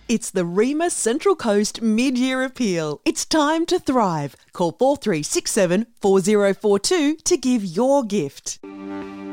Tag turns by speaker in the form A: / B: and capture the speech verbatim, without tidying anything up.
A: It's the Rema Central Coast Mid-Year Appeal. It's time to thrive. Call four three six seven, four zero four two to give your gift.